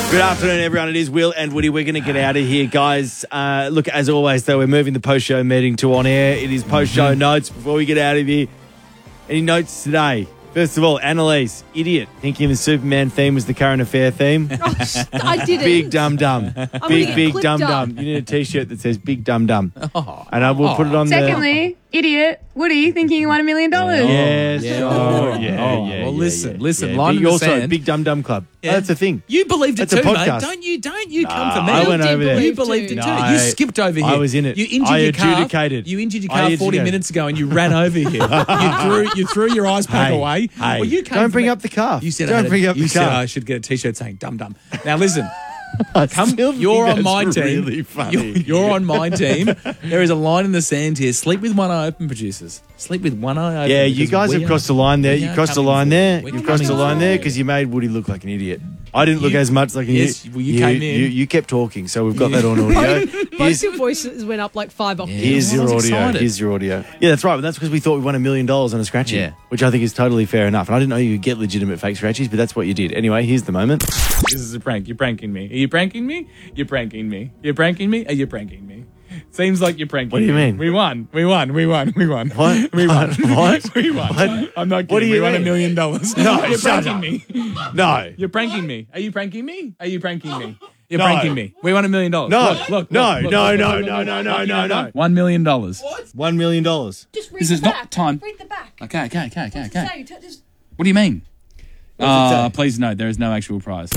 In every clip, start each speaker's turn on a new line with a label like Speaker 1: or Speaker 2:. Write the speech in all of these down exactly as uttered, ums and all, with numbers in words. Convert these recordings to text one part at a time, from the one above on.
Speaker 1: Good afternoon, everyone. It is Will and Woody. We're going to get out of here, guys. Uh, look, as always, though, we're moving the post-show meeting to on air. It is post-show
Speaker 2: Mm-hmm.
Speaker 1: notes before we get out of here. Any notes today? First of all, Annalise, idiot, thinking the Superman theme was the current affair theme.
Speaker 3: I didn't.
Speaker 1: Big dum dum.
Speaker 3: gonna
Speaker 1: Big,
Speaker 3: get
Speaker 1: big
Speaker 3: clipped
Speaker 1: dum
Speaker 3: up.
Speaker 1: dum. You need a T-shirt that says big dum dum. And I will put it on
Speaker 4: Secondly, idiot, Woody, thinking you won a million dollars.
Speaker 1: the... Yes.
Speaker 2: Yeah.
Speaker 1: Oh,
Speaker 2: Oh,
Speaker 1: yeah,
Speaker 2: oh,
Speaker 1: yeah,
Speaker 2: well,
Speaker 1: yeah,
Speaker 2: listen,
Speaker 1: yeah,
Speaker 2: listen,
Speaker 1: yeah.
Speaker 2: line
Speaker 1: Big,
Speaker 2: in the
Speaker 1: also,
Speaker 2: sand.
Speaker 1: Big Dum Dum Club.
Speaker 2: Yeah.
Speaker 1: Oh, that's a thing.
Speaker 2: You believed it
Speaker 1: That's a
Speaker 2: too, mate.
Speaker 1: podcast.
Speaker 2: Don't you? Don't you
Speaker 1: Nah,
Speaker 2: come for me?
Speaker 1: I went
Speaker 3: did
Speaker 1: over there.
Speaker 3: believe
Speaker 2: You believed it too.
Speaker 1: No,
Speaker 2: you skipped over here.
Speaker 1: I was in it.
Speaker 2: You injured
Speaker 1: I
Speaker 2: your car.
Speaker 1: adjudicated.
Speaker 2: You injured your
Speaker 1: I
Speaker 2: car forty
Speaker 1: adjudicated.
Speaker 2: minutes ago, and you ran over here. you threw you threw your ice pack
Speaker 1: Hey,
Speaker 2: away.
Speaker 1: hey,
Speaker 2: well, you came
Speaker 1: don't
Speaker 2: for
Speaker 1: bring
Speaker 2: me.
Speaker 1: up the car.
Speaker 2: You said
Speaker 1: Don't
Speaker 2: I had
Speaker 1: bring
Speaker 2: a,
Speaker 1: up
Speaker 2: you
Speaker 1: the
Speaker 2: said
Speaker 1: car.
Speaker 2: I should get a T-shirt saying "dum dum." Now listen.
Speaker 1: I
Speaker 2: Come,
Speaker 1: still
Speaker 2: you're
Speaker 1: think
Speaker 2: on
Speaker 1: that's
Speaker 2: my team.
Speaker 1: really funny.
Speaker 2: You're, you're on my team. There is a line in the sand here. Sleep with one eye open, producers. Sleep with one eye open.
Speaker 1: Yeah, you
Speaker 2: because
Speaker 1: guys
Speaker 2: we
Speaker 1: have
Speaker 2: are-
Speaker 1: crossed the line there.
Speaker 2: we
Speaker 1: You
Speaker 2: are
Speaker 1: crossed the
Speaker 2: coming
Speaker 1: line
Speaker 2: for
Speaker 1: there.
Speaker 2: you. We're
Speaker 1: You've crossed the
Speaker 2: coming
Speaker 1: line
Speaker 2: for
Speaker 1: there
Speaker 2: you.
Speaker 1: because you made Woody look like an idiot. I didn't look
Speaker 2: You-
Speaker 1: as much like an
Speaker 2: yes,
Speaker 1: idiot.
Speaker 2: well, you came in.
Speaker 1: You, you kept talking, so we've got that on audio.
Speaker 3: Both
Speaker 1: Here's,
Speaker 3: your voices went up like five octaves.
Speaker 1: here's
Speaker 2: Yeah, I
Speaker 1: your
Speaker 2: was
Speaker 1: audio.
Speaker 2: excited.
Speaker 1: Here's your audio. Yeah, that's right. But that's because we thought we won a million dollars on a scratchy,
Speaker 2: Yeah.
Speaker 1: which I think is totally fair enough. And I didn't know you could get legitimate fake scratchies, but that's what you did. Anyway, here's the moment.
Speaker 2: This is a prank. You're pranking me. Are you pranking me? You're pranking me. You're pranking me? Are you pranking me? Seems like you're pranking
Speaker 1: What do you
Speaker 2: me.
Speaker 1: mean?
Speaker 2: We won. We won. We won. We won.
Speaker 1: What?
Speaker 2: We won.
Speaker 1: What?
Speaker 2: We won.
Speaker 1: What?
Speaker 2: I'm not kidding.
Speaker 1: What do you
Speaker 2: we won a
Speaker 1: mean?
Speaker 2: million dollars.
Speaker 1: No,
Speaker 2: you're
Speaker 1: shut
Speaker 2: pranking
Speaker 1: up.
Speaker 2: me.
Speaker 1: No.
Speaker 2: You're pranking me. Are you pranking me? Are you pranking me? You're
Speaker 1: No.
Speaker 2: pranking me. We won a million dollars.
Speaker 1: No.
Speaker 2: Look, look,
Speaker 1: No,
Speaker 2: look, look,
Speaker 1: no,
Speaker 2: look,
Speaker 1: no,
Speaker 2: look,
Speaker 1: no,
Speaker 2: look,
Speaker 1: no,
Speaker 2: look,
Speaker 1: no,
Speaker 2: look,
Speaker 1: no,
Speaker 2: look,
Speaker 1: no.
Speaker 2: look. One million dollars.
Speaker 1: One million dollars.
Speaker 3: Just read
Speaker 2: This
Speaker 3: the
Speaker 2: is not
Speaker 3: back.
Speaker 2: time.
Speaker 3: Read the back.
Speaker 2: Okay, okay, okay, okay,
Speaker 3: What's it
Speaker 2: okay.
Speaker 3: say? T- just-
Speaker 2: What do you mean?
Speaker 1: does it
Speaker 2: Uh,
Speaker 1: say?
Speaker 2: please note, there is no actual prize.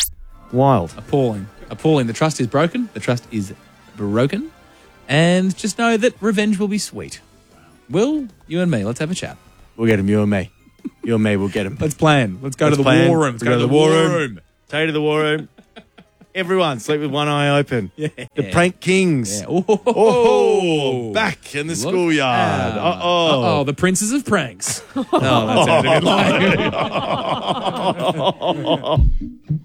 Speaker 1: Wild.
Speaker 2: Appalling. Appalling. The trust is broken. The trust is broken. And just know that revenge will be sweet. Will, you and me, let's have a chat.
Speaker 1: We'll get him, you and me. You and me, we'll get him.
Speaker 2: Let's plan. Let's go
Speaker 1: Let's
Speaker 2: to the
Speaker 1: plan.
Speaker 2: war room. Let's
Speaker 1: We'll
Speaker 2: go, to the war room.
Speaker 1: Take you to the war room. Everyone, sleep with one eye open.
Speaker 2: Yeah.
Speaker 1: The Prank Kings.
Speaker 2: Yeah. Oh,
Speaker 1: Oh, back in the
Speaker 2: Look
Speaker 1: schoolyard.
Speaker 2: out.
Speaker 1: Uh-oh.
Speaker 2: Uh-oh, the princes of pranks. Oh, that sounded a bit like...